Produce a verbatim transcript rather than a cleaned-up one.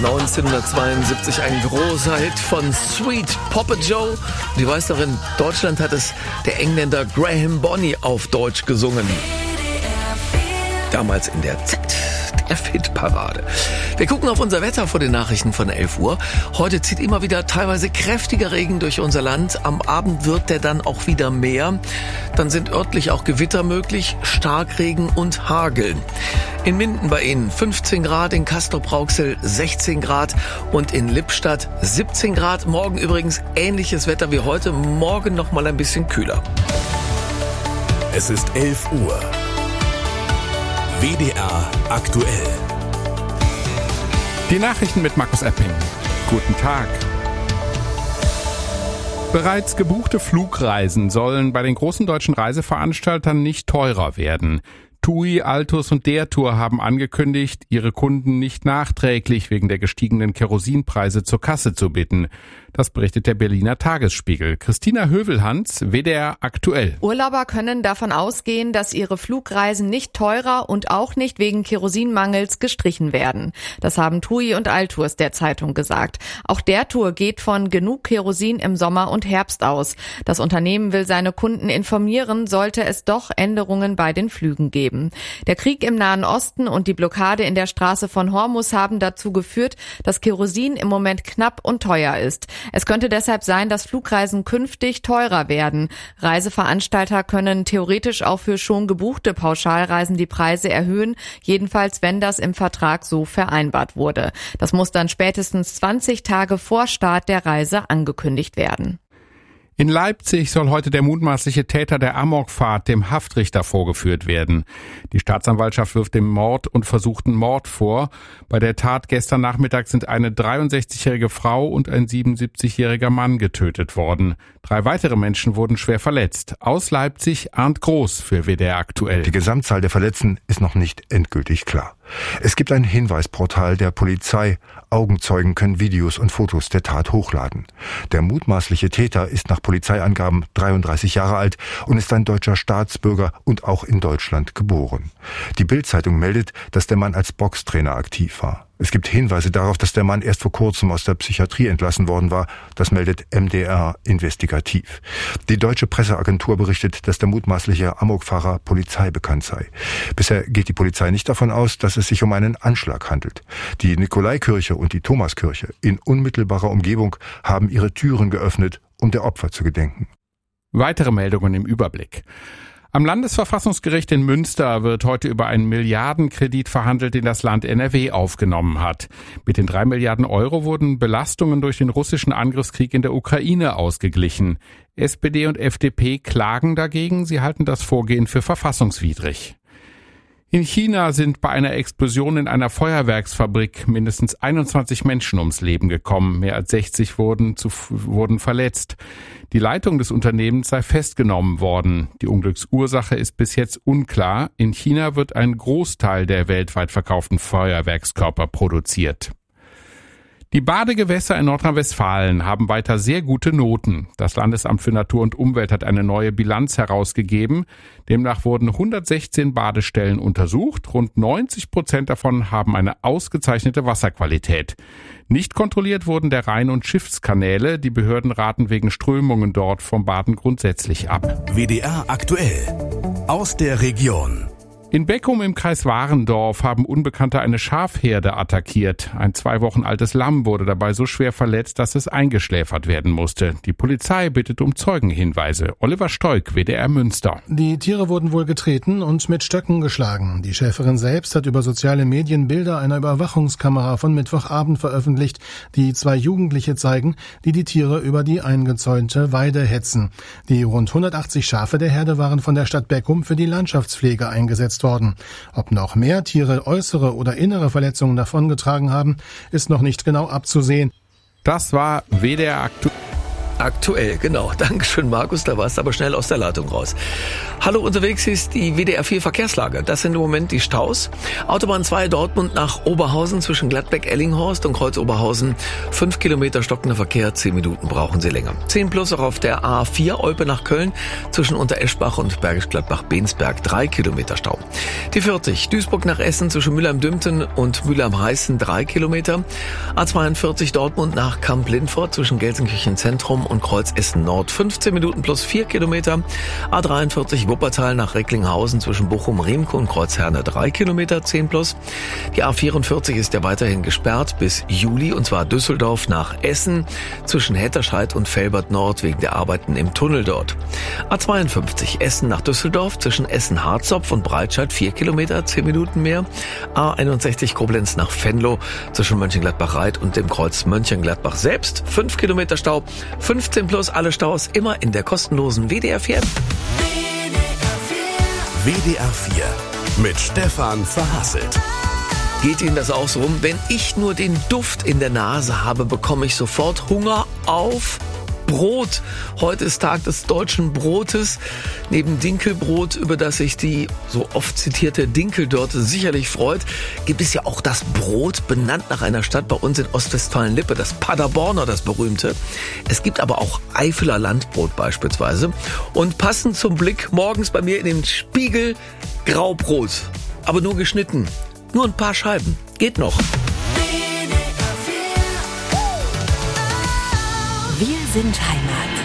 neunzehnhundertzweiundsiebzig ein großer Hit von Sweet Papa Joe. Die weiß noch, in Deutschland hat es der Engländer Graham Bonney auf Deutsch gesungen. Damals in der Z, der Fit-Parade. Wir gucken auf unser Wetter vor den Nachrichten von elf Uhr. Heute zieht immer wieder teilweise kräftiger Regen durch unser Land. Am Abend wird der dann auch wieder mehr. Dann sind örtlich auch Gewitter möglich, Starkregen und Hagel. In Minden bei Ihnen fünfzehn Grad, in Castrop-Rauxel sechzehn Grad und in Lippstadt siebzehn Grad. Morgen übrigens ähnliches Wetter wie heute, morgen noch mal ein bisschen kühler. Es ist elf Uhr. W D R aktuell. Die Nachrichten mit Markus Epping. Guten Tag. Bereits gebuchte Flugreisen sollen bei den großen deutschen Reiseveranstaltern nicht teurer werden. TUI, Altus und der Tour haben angekündigt, ihre Kunden nicht nachträglich wegen der gestiegenen Kerosinpreise zur Kasse zu bitten. Das berichtet der Berliner Tagesspiegel. Christina Hövelhans, W D R aktuell. Urlauber können davon ausgehen, dass ihre Flugreisen nicht teurer und auch nicht wegen Kerosinmangels gestrichen werden. Das haben TUI und Altus der Zeitung gesagt. Auch der Tour geht von genug Kerosin im Sommer und Herbst aus. Das Unternehmen will seine Kunden informieren, sollte es doch Änderungen bei den Flügen geben. Der Krieg im Nahen Osten und die Blockade in der Straße von Hormuz haben dazu geführt, dass Kerosin im Moment knapp und teuer ist. Es könnte deshalb sein, dass Flugreisen künftig teurer werden. Reiseveranstalter können theoretisch auch für schon gebuchte Pauschalreisen die Preise erhöhen, jedenfalls wenn das im Vertrag so vereinbart wurde. Das muss dann spätestens zwanzig Tage vor Start der Reise angekündigt werden. In Leipzig soll heute der mutmaßliche Täter der Amokfahrt dem Haftrichter vorgeführt werden. Die Staatsanwaltschaft wirft dem Mord und versuchten Mord vor. Bei der Tat gestern Nachmittag sind eine dreiundsechzigjährige Frau und ein siebenundsiebzigjähriger Mann getötet worden. Drei weitere Menschen wurden schwer verletzt. Aus Leipzig Arndt Groß für W D R aktuell. Die Gesamtzahl der Verletzten ist noch nicht endgültig klar. Es gibt ein Hinweisportal der Polizei. Augenzeugen können Videos und Fotos der Tat hochladen. Der mutmaßliche Täter ist nach Polizeiangaben dreiunddreißig Jahre alt und ist ein deutscher Staatsbürger und auch in Deutschland geboren. Die Bild-Zeitung meldet, dass der Mann als Boxtrainer aktiv war. Es gibt Hinweise darauf, dass der Mann erst vor kurzem aus der Psychiatrie entlassen worden war. Das meldet M D R investigativ. Die deutsche Presseagentur berichtet, dass der mutmaßliche Amokfahrer Polizei bekannt sei. Bisher geht die Polizei nicht davon aus, dass es sich um einen Anschlag handelt. Die Nikolaikirche und die Thomaskirche in unmittelbarer Umgebung haben ihre Türen geöffnet, um der Opfer zu gedenken. Weitere Meldungen im Überblick. Am Landesverfassungsgericht in Münster wird heute über einen Milliardenkredit verhandelt, den das Land N R W aufgenommen hat. Mit den drei Milliarden Euro wurden Belastungen durch den russischen Angriffskrieg in der Ukraine ausgeglichen. S P D und F D P klagen dagegen, sie halten das Vorgehen für verfassungswidrig. In China sind bei einer Explosion in einer Feuerwerksfabrik mindestens einundzwanzig Menschen ums Leben gekommen. Mehr als sechzig wurden, zu, wurden verletzt. Die Leitung des Unternehmens sei festgenommen worden. Die Unglücksursache ist bis jetzt unklar. In China wird ein Großteil der weltweit verkauften Feuerwerkskörper produziert. Die Badegewässer in Nordrhein-Westfalen haben weiter sehr gute Noten. Das Landesamt für Natur und Umwelt hat eine neue Bilanz herausgegeben. Demnach wurden hundertsechzehn Badestellen untersucht. Rund neunzig Prozent davon haben eine ausgezeichnete Wasserqualität. Nicht kontrolliert wurden der Rhein- und Schiffskanäle. Die Behörden raten wegen Strömungen dort vom Baden grundsätzlich ab. W D R aktuell. Aus der Region. In Beckum im Kreis Warendorf haben Unbekannte eine Schafherde attackiert. Ein zwei Wochen altes Lamm wurde dabei so schwer verletzt, dass es eingeschläfert werden musste. Die Polizei bittet um Zeugenhinweise. Oliver Stoik, W D R Münster. Die Tiere wurden wohl getreten und mit Stöcken geschlagen. Die Schäferin selbst hat über soziale Medien Bilder einer Überwachungskamera von Mittwochabend veröffentlicht, die zwei Jugendliche zeigen, die die Tiere über die eingezäunte Weide hetzen. Die rund hundertachtzig Schafe der Herde waren von der Stadt Beckum für die Landschaftspflege eingesetzt worden. Ob noch mehr Tiere äußere oder innere Verletzungen davongetragen haben, ist noch nicht genau abzusehen. Das war W D R aktuell. Aktuell, genau. Dankeschön, Markus, da warst du aber schnell aus der Leitung raus. Hallo, unterwegs ist die W D R vier Verkehrslage. Das sind im Moment die Staus. Autobahn zwei Dortmund nach Oberhausen zwischen Gladbeck-Ellinghorst und Kreuz Oberhausen. Fünf Kilometer stockender Verkehr, zehn Minuten brauchen Sie länger. zehn plus auch auf der A vier Olpe nach Köln zwischen Untereschbach und Bergisch Gladbach-Bensberg. Drei Kilometer Stau. Die vierzig Duisburg nach Essen zwischen Mülheim-Dümten und Mülheim-Heißen. Drei Kilometer. A zweiundvierzig Dortmund nach Kamp-Lindfort zwischen Gelsenkirchen Zentrum und Kreuz Essen Nord. fünfzehn Minuten plus vier Kilometer. A dreiundvierzig Wuppertal nach Recklinghausen zwischen Bochum, Riemke und Kreuzherne. drei Kilometer, zehn plus. Die A vierundvierzig ist ja weiterhin gesperrt bis Juli, und zwar Düsseldorf nach Essen zwischen Hetterscheid und Velbert Nord wegen der Arbeiten im Tunnel dort. A zweiundfünfzig Essen nach Düsseldorf zwischen Essen-Harzopf und Breitscheid. vier Kilometer, zehn Minuten mehr. A einundsechzig Koblenz nach Venlo zwischen Mönchengladbach-Reit und dem Kreuz Mönchengladbach selbst. fünf Kilometer Stau. fünfzehn plus alle Staus immer in der kostenlosen W D R vier. W D R vier mit Stefan Verhasselt. Geht Ihnen das auch so? Wenn ich nur den Duft in der Nase habe, bekomme ich sofort Hunger auf Brot. Heute ist Tag des deutschen Brotes. Neben Dinkelbrot, über das sich die so oft zitierte Dinkeldörte sicherlich freut, gibt es ja auch das Brot, benannt nach einer Stadt bei uns in Ostwestfalen-Lippe, das Paderborner, das berühmte. Es gibt aber auch Eifeler Landbrot beispielsweise. Und passend zum Blick morgens bei mir in den Spiegel Graubrot, aber nur geschnitten. Nur ein paar Scheiben. Geht noch. Wir sind Heimat.